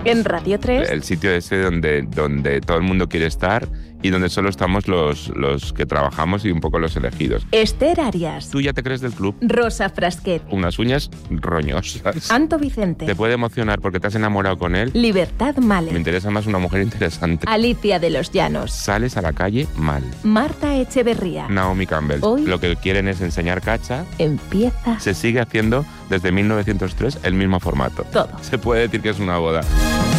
En Radio 3. El sitio ese donde todo el mundo quiere estar y donde solo estamos los que trabajamos y un poco los elegidos. Esther Arias. ¿Tú ya te crees del club? Rosa Frasquet. Unas uñas roñosas. Anto Vicente. ¿Te puede emocionar porque te has enamorado con él? Libertad Me Male. interesa más una mujer interesante. Alicia de los Llanos. Sales a la calle mal. Marta Echeverría. Naomi Campbell. Hoy Lo que quieren es enseñar cacha. empieza Se sigue haciendo desde 1903 el mismo formato. todo. Se puede decir que es una boda.